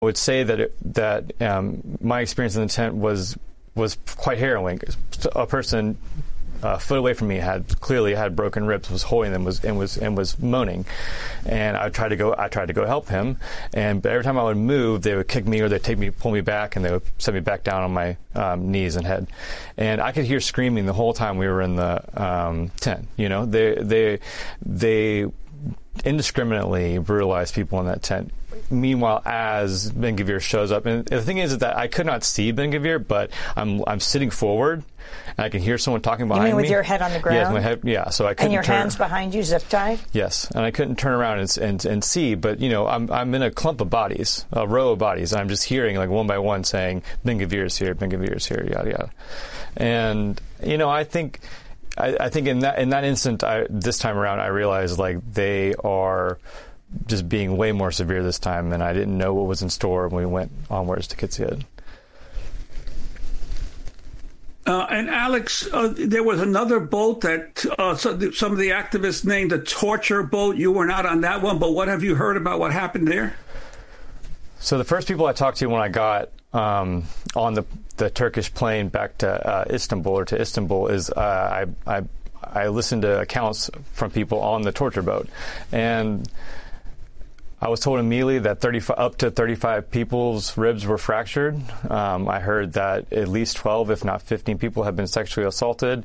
would say that my experience in the tent was quite harrowing. A person a foot away from me clearly had broken ribs, was holding them, and was moaning, and I tried to go help him, but every time I would move, they would kick me or they'd pull me back, and they would set me back down on my knees and head, and I could hear screaming the whole time we were in the tent. They indiscriminately brutalized people in that tent. Meanwhile, as Ben-Gvir shows up, and the thing is that I could not see Ben-Gvir, but I'm sitting forward, and I can hear someone talking behind me. You mean with your head on the ground? Yes, my head. Yeah, so I couldn't. And your hands behind you, zip tied. Yes, and I couldn't turn around and see. But I'm in a clump of bodies, a row of bodies. And I'm just hearing like one by one saying, "Ben-Gvir's here, Ben-Gvir's here," yada yada. And I think in that instant, this time around, I realized like they are just being way more severe this time, and I didn't know what was in store when we went onwards to Kizlyad. And Alex, there was another boat that some of the activists named a torture boat. You were not on that one, but what have you heard about what happened there? So the first people I talked to when I got on the Turkish plane back to Istanbul is I listened to accounts from people on the torture boat, and I was told immediately that up to 35 people's ribs were fractured. I heard that at least 12, if not 15 people have been sexually assaulted.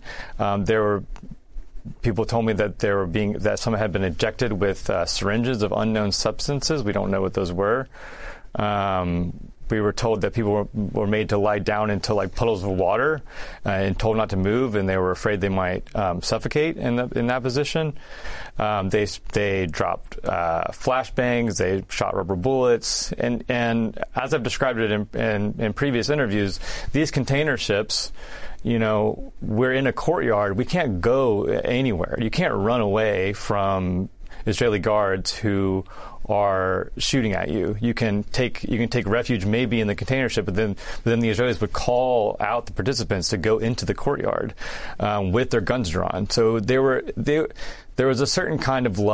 People told me that some had been injected with syringes of unknown substances. We don't know what those were. We were told that people were made to lie down into like puddles of water and told not to move, and they were afraid they might suffocate in that position. They dropped flashbangs, they shot rubber bullets, and as I've described it in previous interviews, these container ships, we're in a courtyard. We can't go anywhere. You can't run away from Israeli guards who are shooting at you. You can take refuge maybe in the container ship, but then the Israelis would call out the participants to go into the courtyard with their guns drawn. So there was a certain kind of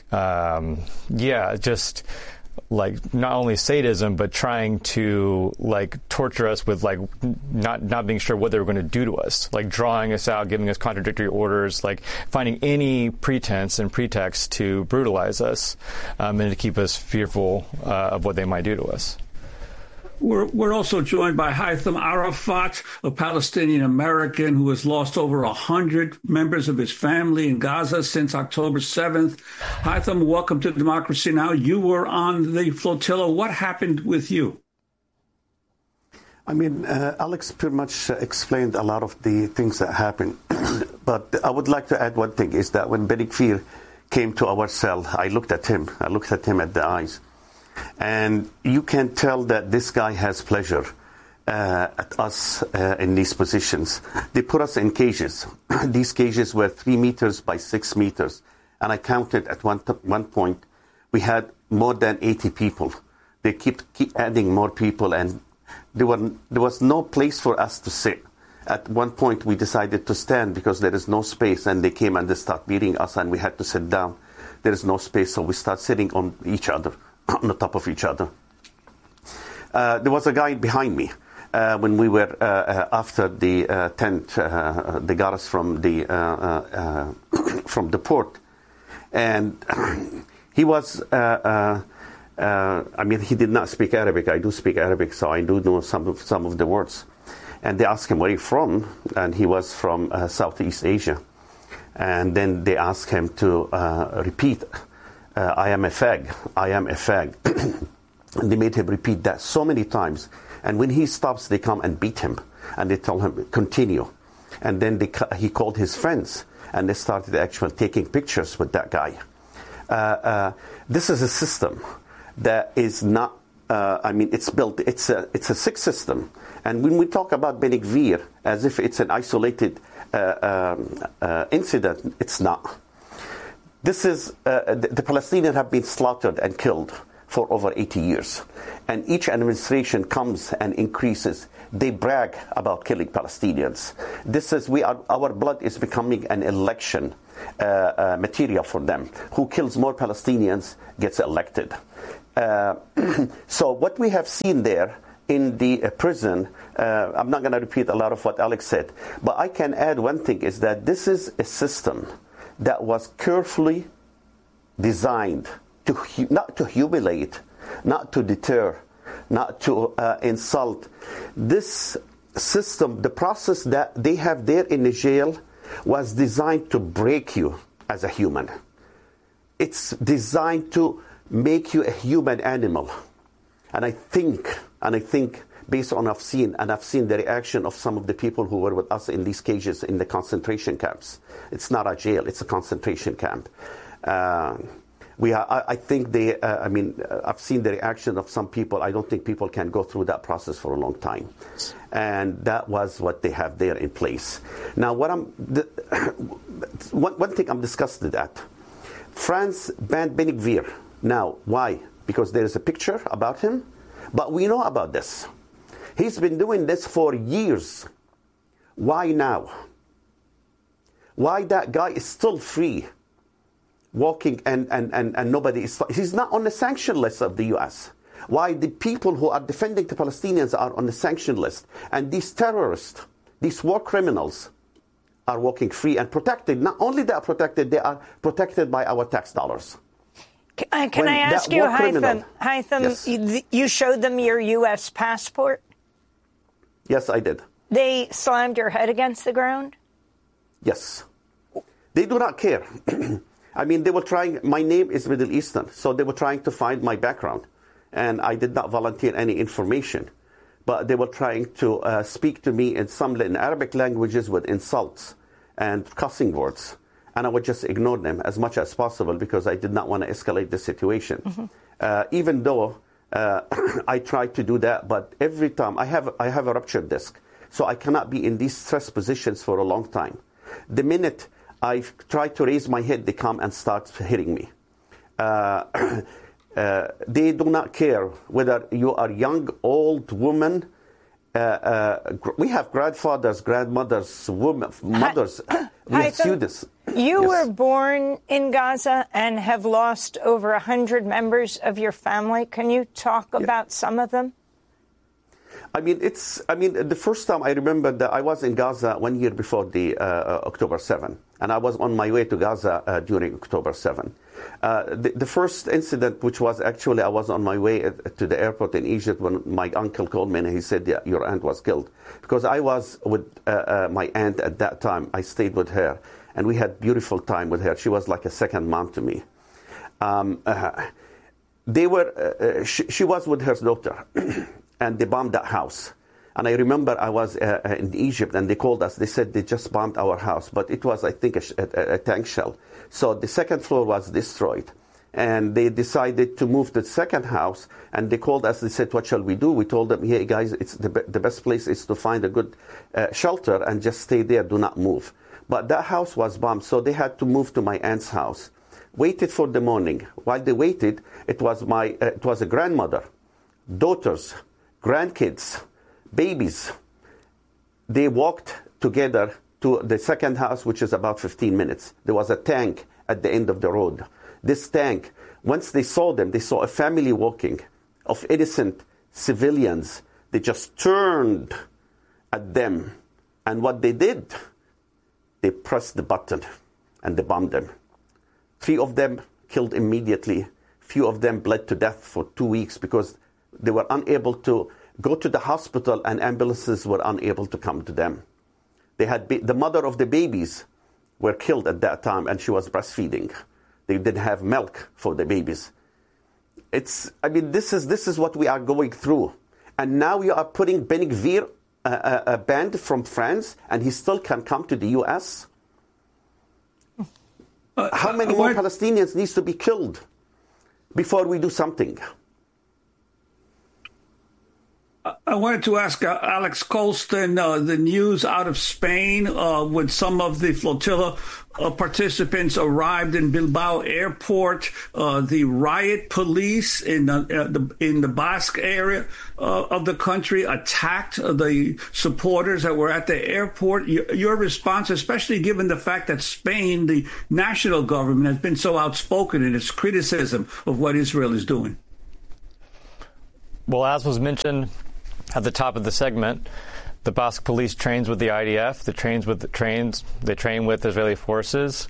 just like not only sadism, but trying to like torture us with like not being sure what they were going to do to us, like drawing us out, giving us contradictory orders, like finding any pretense and pretext to brutalize us and to keep us fearful of what they might do to us. We're also joined by Haitham Arafat, a Palestinian-American who has lost over 100 members of his family in Gaza since October 7th. Haitham, welcome to Democracy Now! You were on the flotilla. What happened with you? I mean, Alex pretty much explained a lot of the things that happened. But I would like to add one thing, is that when Ben-Gvir came to our cell, I looked at him at the eyes. And you can tell that this guy has pleasure at us in these positions. They put us in cages. These cages were 3 meters by 6 meters. And I counted at one point, we had more than 80 people. They keep adding more people, and there was no place for us to sit. At one point, we decided to stand because there is no space, and they came and they started beating us, and we had to sit down. There is no space, so we start sitting on each other. On the top of each other. There was a guy behind me when we were after the tent. They got us from the port, and he was. I mean, he did not speak Arabic. I do speak Arabic, so I do know some of the words. And they asked him, "Where are you from?" And he was from Southeast Asia. And then they asked him to repeat. I am a fag. I am a fag. And they made him repeat that so many times. And when he stops, they come and beat him. And they tell him, continue. And then he called his friends. And they started actually taking pictures with that guy. This is a system that is not, it's built, it's a sick system. And when we talk about Ben-Gvir as if it's an isolated incident, it's not. This is, the Palestinians have been slaughtered and killed for over 80 years. And each administration comes and increases. They brag about killing Palestinians. Our blood is becoming an election material for them. Who kills more Palestinians gets elected. So what we have seen there in the prison, I'm not going to repeat a lot of what Alex said, but I can add one thing, is that this is a system that was carefully designed to not to humiliate, not to deter, not to insult. This system, the process that they have there in the jail, was designed to break you as a human. It's designed to make you a human animal. And I think based on I've seen the reaction of some of the people who were with us in these cages in the concentration camps. It's not a jail, it's a concentration camp. I think I've seen the reaction of some people. I don't think people can go through that process for a long time. And that was what they have there in place. Now, one thing I'm disgusted at. France banned Ben Gvir. Now, why? Because there is a picture about him, but we know about this. He's been doing this for years. Why now? Why that guy is still free, walking and nobody is... He's not on the sanction list of the U.S. Why the people who are defending the Palestinians are on the sanction list, and these terrorists, these war criminals, are walking free and protected. Not only they are protected, they are protected by our tax dollars. Can I ask you, Haitham, yes. you showed them your U.S. passport? Yes, I did. They slammed your head against the ground? Yes. They do not care. I mean, they were trying, my name is Middle Eastern, so they were trying to find my background. And I did not volunteer any information. But they were trying to speak to me in Arabic languages with insults and cussing words. And I would just ignore them as much as possible because I did not want to escalate the situation. Mm-hmm. Even though I tried to do that, but every time I have a ruptured disc, so I cannot be in these stress positions for a long time. The minute I try to raise my head, they come and start hitting me. They do not care whether you are young, old, woman. We have grandfathers, grandmothers, mothers. We have students. You were born in Gaza and have lost over 100 members of your family. Can you talk about some of them? The first time I remember that I was in Gaza 1 year before the October 7, and I was on my way to Gaza during October 7. The first incident, which was actually I was on my way to the airport in Egypt when my uncle called me and he said, yeah, your aunt was killed. Because I was with my aunt at that time. I stayed with her, and we had beautiful time with her. She was like a second mom to me. She was with her daughter. And they bombed that house. And I remember I was in Egypt, and they called us. They said they just bombed our house. But it was, I think, a tank shell. So the second floor was destroyed. And they decided to move to the second house. And they called us. They said, what shall we do? We told them, hey, guys, it's the best place is to find a good shelter and just stay there. Do not move. But that house was bombed. So they had to move to my aunt's house. Waited for the morning. While they waited, it was a grandmother, daughters, grandkids, babies. They walked together to the second house, which is about 15 minutes. There was a tank at the end of the road. This tank, once they saw them, they saw a family walking of innocent civilians. They just turned at them. And what they did, they pressed the button and they bombed them. 3 of them killed immediately. Few of them bled to death for 2 weeks because they were unable to go to the hospital, and ambulances were unable to come to them. They had the mother of the babies were killed at that time, and she was breastfeeding. They didn't have milk for the babies. This is what we are going through. And now you are putting Ben Gvir, a band from France, and he still can come to the U.S.? How many more Palestinians needs to be killed before we do something? I wanted to ask Alex Colston, the news out of Spain, when some of the flotilla participants arrived in Bilbao airport, the riot police in the Basque area of the country attacked the supporters that were at the airport. Your response, especially given the fact that Spain, the national government, has been so outspoken in its criticism of what Israel is doing. Well, as was mentioned at the top of the segment, the Basque police trains with the IDF. They train with Israeli forces.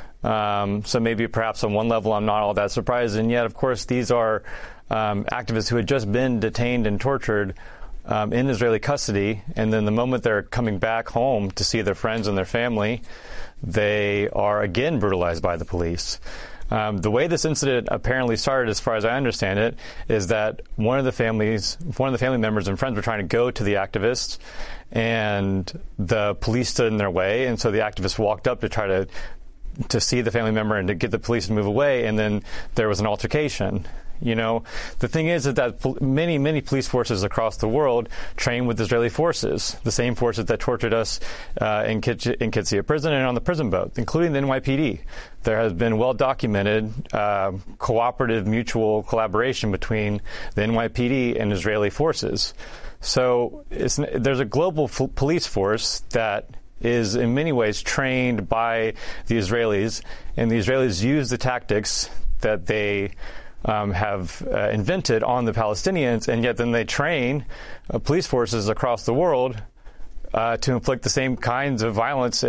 So maybe perhaps on one level I'm not all that surprised. And yet, of course, these are activists who had just been detained and tortured in Israeli custody. And then the moment they're coming back home to see their friends and their family, they are again brutalized by the police. The way this incident apparently started, as far as I understand it, is that one of the family members and friends were trying to go to the activists, and the police stood in their way. And so the activists walked up to try to see the family member and to get the police to move away. And then there was an altercation. You know, the thing is that many, many police forces across the world train with Israeli forces, the same forces that tortured us in Kizia prison and on the prison boat, including the NYPD. There has been well-documented cooperative mutual collaboration between the NYPD and Israeli forces. So there's a global police force that is in many ways trained by the Israelis, and the Israelis use the tactics that they have invented on the Palestinians, and yet then they train police forces across the world to inflict the same kinds of violence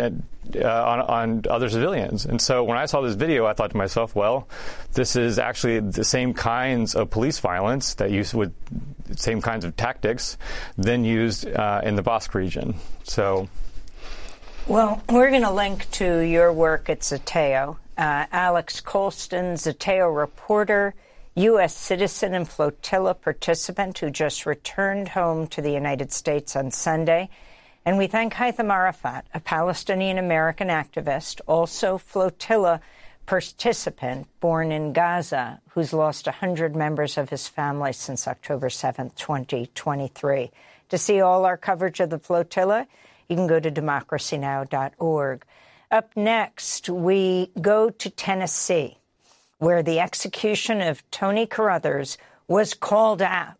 on other civilians. And so when I saw this video, I thought to myself, well, this is actually the same kinds of police violence that used with same kinds of tactics then used in the Basque region. So, well, we're going to link to your work at Zeteo. Alex Colston, Zeteo reporter, U.S. citizen and flotilla participant who just returned home to the United States on Sunday. And we thank Haitham Arafat, a Palestinian-American activist, also flotilla participant born in Gaza, who's lost 100 members of his family since October 7th, 2023. To see all our coverage of the flotilla, you can go to democracynow.org. Up next, we go to Tennessee, where the execution of Tony Carruthers was called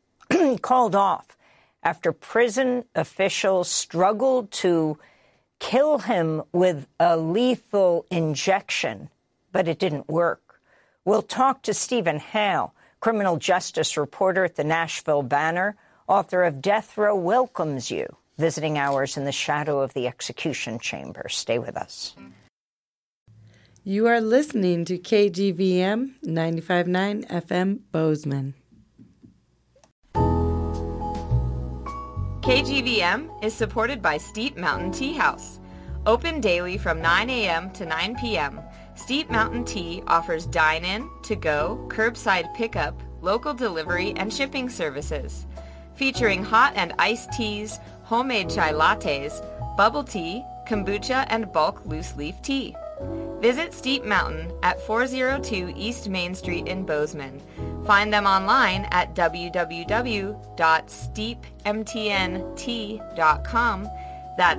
off after prison officials struggled to kill him with a lethal injection, but it didn't work. We'll talk to Stephen Hale, criminal justice reporter at the Nashville Banner, author of Death Row Welcomes You, visiting hours in the shadow of the execution chamber. Stay with us. You are listening to KGVM 95.9 FM Bozeman. KGVM is supported by Steep Mountain Tea House. Open daily from 9 a.m. to 9 p.m., Steep Mountain Tea offers dine-in, to-go, curbside pickup, local delivery, and shipping services. Featuring hot and iced teas, homemade chai lattes, bubble tea, kombucha, and bulk loose-leaf tea. Visit Steep Mountain at 402 East Main Street in Bozeman. Find them online at www.steepmtnt.com. That's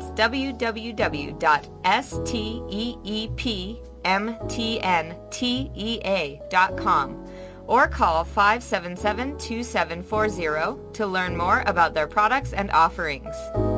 www.steepmtntea.com. Or call 577-2740 to learn more about their products and offerings.